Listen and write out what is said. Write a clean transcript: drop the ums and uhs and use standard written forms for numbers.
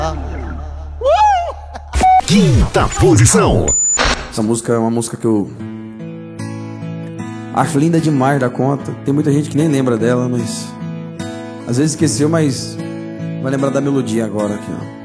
Quinta posição. Essa música é uma música que eu acho linda demais da conta. Tem muita gente que nem lembra dela, mas às vezes esqueceu, mas vai lembrar da melodia agora aqui, ó.